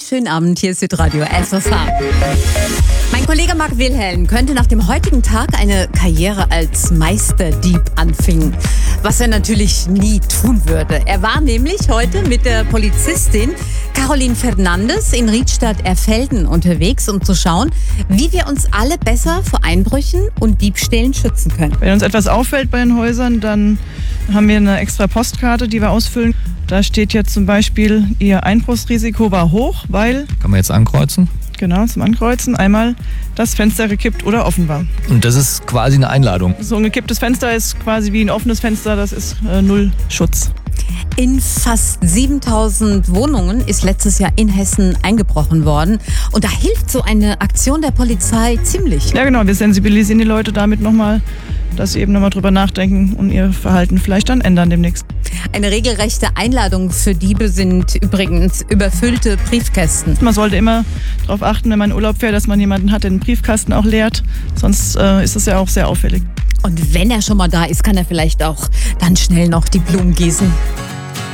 schönen Abend, hier ist Südradio SOS. Mein Kollege Marc Wilhelm könnte nach dem heutigen Tag eine Karriere als Meisterdieb anfangen, was er natürlich nie tun würde. Er war nämlich heute mit der Polizistin Caroline Fernandes in Riedstadt-Erfelden unterwegs, um zu schauen, wie wir uns alle besser vor Einbrüchen und Diebstählen schützen können. Wenn uns etwas auffällt bei den Häusern, dann haben wir eine extra Postkarte, die wir ausfüllen. Da steht jetzt zum Beispiel, Ihr Einbruchsrisiko war hoch, weil... Kann man jetzt ankreuzen? Genau, zum Ankreuzen. Einmal das Fenster gekippt oder offen war. Und das ist quasi eine Einladung? So ein gekipptes Fenster ist quasi wie ein offenes Fenster, das ist null Schutz. In fast 7000 Wohnungen ist letztes Jahr in Hessen eingebrochen worden. Und da hilft so eine Aktion der Polizei ziemlich. Ja genau, wir sensibilisieren die Leute damit nochmal, dass sie eben nochmal drüber nachdenken und ihr Verhalten vielleicht dann ändern demnächst. Eine regelrechte Einladung für Diebe sind übrigens überfüllte Briefkästen. Man sollte immer darauf achten, wenn man in Urlaub fährt, dass man jemanden hat, der den Briefkasten auch leert. Sonst ist es ja auch sehr auffällig. Und wenn er schon mal da ist, kann er vielleicht auch dann schnell noch die Blumen gießen.